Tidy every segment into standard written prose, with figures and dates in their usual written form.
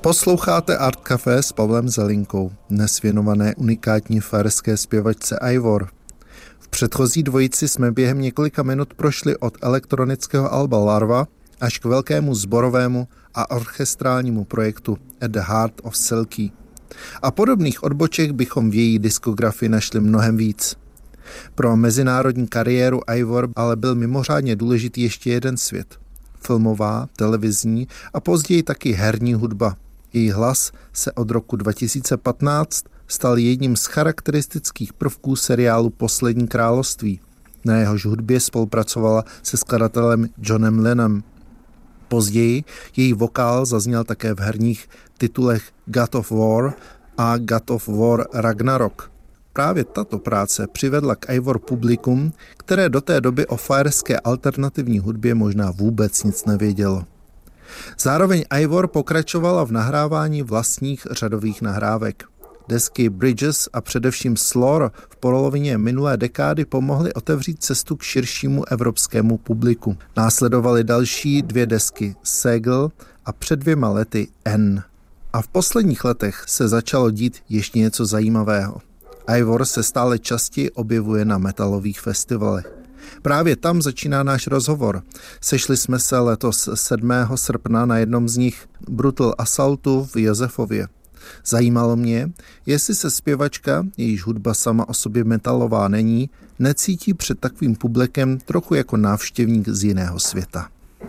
Posloucháte Art Café s Pavlem Zelinkou, dnes věnované unikátní faerské zpěvačce Eivør. V předchozí dvojici jsme během několika minut prošli od elektronického alba Larva až k velkému sborovému a orchestrálnímu projektu At the Heart of Selkie. A podobných odboček bychom v její diskografii našli mnohem víc. Pro mezinárodní kariéru Eivør ale byl mimořádně důležitý ještě jeden svět. Filmová, televizní a později taky herní hudba. Její hlas se od roku 2015 stal jedním z charakteristických prvků seriálu Poslední království. Na jehož hudbě spolupracovala se skladatelem Johnem Lennonem. Později její vokál zazněl také v herních titulech God of War a God of War Ragnarok. Právě tato práce přivedla k Eivør publikum, které do té doby o faerské alternativní hudbě možná vůbec nic nevědělo. Zároveň Eivør pokračovala v nahrávání vlastních řadových nahrávek. Desky Bridges a především Slor v polovině minulé dekády pomohly otevřít cestu k širšímu evropskému publiku. Následovaly další dvě desky Segel a před 2 lety N. A v posledních letech se začalo dít ještě něco zajímavého. Eivør se stále častěji objevuje na metalových festivalech. Právě tam začíná náš rozhovor. Sešli jsme se letos 7. srpna na jednom z nich, Brutal Assaultu v Josefově. Zajímalo mě, jestli se zpěvačka, jejíž hudba sama o sobě metalová není, necítí před takovým publikem trochu jako návštěvník z jiného světa.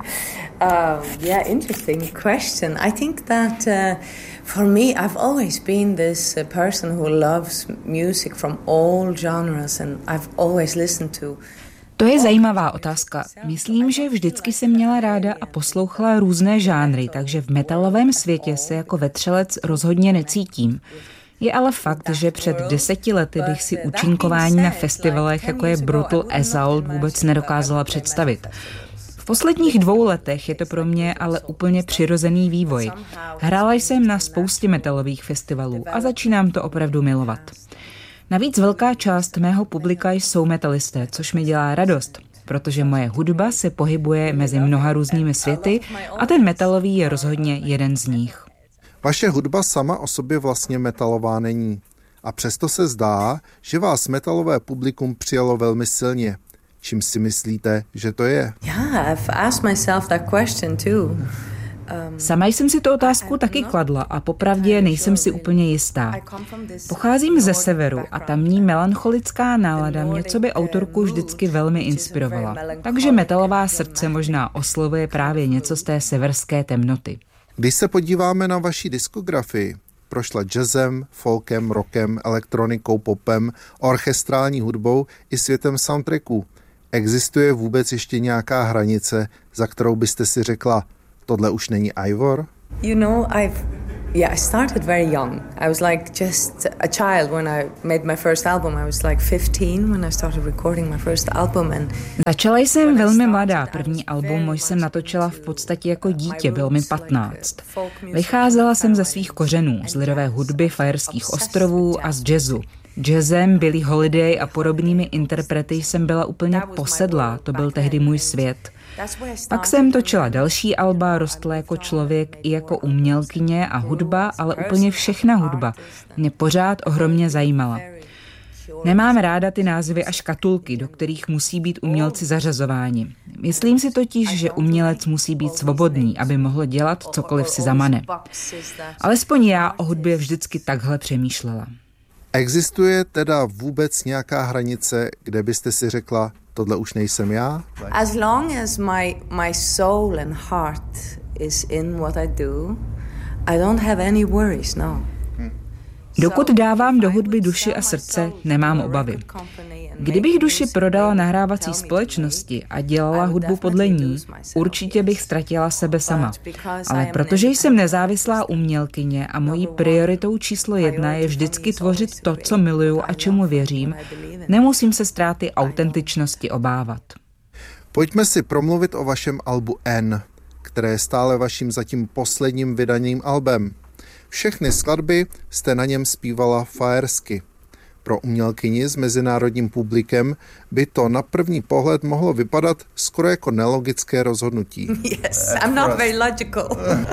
Yeah, interesting question. I think that for me, I've always been this person who loves music from all genres, and I've always listened to. To je zajímavá otázka. Myslím, že vždycky jsem měla ráda a poslouchala různé žánry, takže v metalovém světě se jako vetřelec rozhodně necítím. Je ale fakt, že před 10 lety bych si účinkování na festivalech, jako je Brutal Assault, vůbec nedokázala představit. V posledních 2 letech je to pro mě ale úplně přirozený vývoj. Hrála jsem na spoustě metalových festivalů a začínám to opravdu milovat. Navíc velká část mého publika jsou metalisté, což mi dělá radost, protože moje hudba se pohybuje mezi mnoha různými světy a ten metalový je rozhodně jeden z nich. Vaše hudba sama o sobě vlastně metalová není. A přesto se zdá, že vás metalové publikum přijalo velmi silně. Čím si myslíte, že to je? Yeah, I've asked myself that question too. Sama jsem si tu otázku taky kladla a popravdě nejsem si úplně jistá. Pocházím ze severu a tamní melancholická nálada mě co by autorku vždycky velmi inspirovala. Takže metalová srdce možná oslovuje právě něco z té severské temnoty. Když se podíváme na vaši diskografii, prošla jazzem, folkem, rockem, elektronikou, popem, orchestrální hudbou i světem soundtracků. Existuje vůbec ještě nějaká hranice, za kterou byste si řekla, tohle už není Eivør? You know, I started very young. I was like just a child when I made my first album. I was like 15 when I started recording my first album. Začala jsem velmi mladá. První album jsem natočila v podstatě jako dítě, bylo mi 15. Vycházela jsem ze svých kořenů, z lidové hudby Faerských ostrovů a z jazzu. Jazzem, Billie Holiday a podobnými interprety jsem byla úplně posedlá, to byl tehdy můj svět. Pak jsem točila další alba, rostla jako člověk i jako umělkyně a hudba, ale úplně všechna hudba mě pořád ohromně zajímala. Nemám ráda ty názvy a škatulky, do kterých musí být umělci zařazováni. Myslím si totiž, že umělec musí být svobodný, aby mohl dělat cokoliv si zamane. Alespoň já o hudbě vždycky takhle přemýšlela. Existuje teda vůbec nějaká hranice, kde byste si řekla, tohle už nejsem já? As long as my soul and heart is in what I do, I don't have any worries now. Dokud dávám do hudby duši a srdce, nemám obavy. Kdybych duši prodala nahrávací společnosti a dělala hudbu podle ní, určitě bych ztratila sebe sama. Ale protože jsem nezávislá umělkyně a mojí prioritou číslo 1 je vždycky tvořit to, co miluju a čemu věřím, nemusím se ztráty autentičnosti obávat. Pojďme si promluvit o vašem albu N, které je stále vaším zatím posledním vydaným albem. Všechny skladby jste na něm zpívala faersky. Pro umělkyni s mezinárodním publikem by to na první pohled mohlo vypadat skoro jako nelogické rozhodnutí. Yes, I'm not very logical.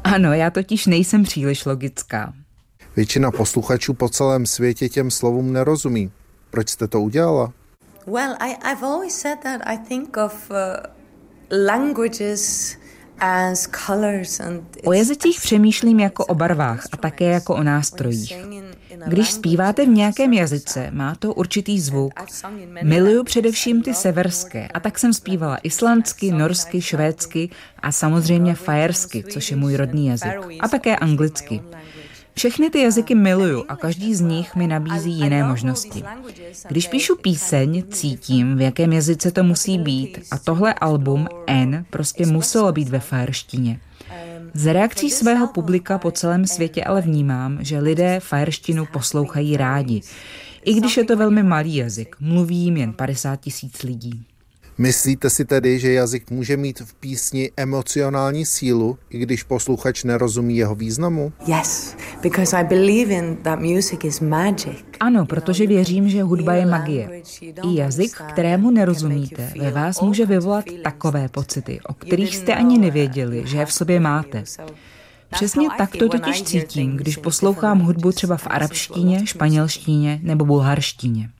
Ano, já totiž nejsem příliš logická. Většina posluchačů po celém světě těm slovům nerozumí. Proč jste to udělala? Well, I've always said that I think of languages as colors and o jazycích přemýšlím jako o barvách a také jako o nástrojích. Když zpíváte v nějakém jazyce, má to určitý zvuk. Miluju především ty severské, a tak jsem zpívala islandsky, norsky, švédsky a samozřejmě fajersky, což je můj rodný jazyk, a také anglicky. Všechny ty jazyky miluju a každý z nich mi nabízí jiné možnosti. Když píšu píseň, cítím, v jakém jazyce to musí být, a tohle album N prostě muselo být ve fajerštině. Z reakcí svého publika po celém světě ale vnímám, že lidé fajerštinu poslouchají rádi. I když je to velmi malý jazyk, mluví jim jen 50 000 lidí. Myslíte si tedy, že jazyk může mít v písni emocionální sílu, i když posluchač nerozumí jeho významu? Yes, because I believe in that music is magic. Ano, protože věřím, že hudba je magie. I jazyk, kterému nerozumíte, ve vás může vyvolat takové pocity, o kterých jste ani nevěděli, že je v sobě máte. Přesně tak to totiž cítím, když poslouchám hudbu třeba v arabštině, španělštině nebo bulharštině.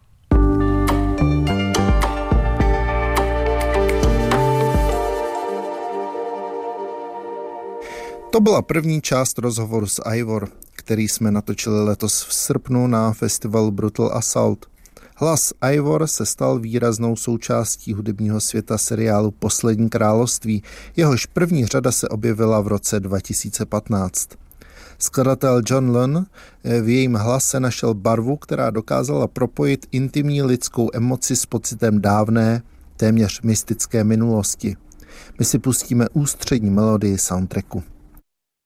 To byla první část rozhovoru s Eivør, který jsme natočili letos v srpnu na festivalu Brutal Assault. Hlas Eivør se stal výraznou součástí hudebního světa seriálu Poslední království, jehož první řada se objevila v roce 2015. Skladatel John Lennon v jejím hlase našel barvu, která dokázala propojit intimní lidskou emoci s pocitem dávné, téměř mystické minulosti. My si pustíme ústřední melodii soundtracku.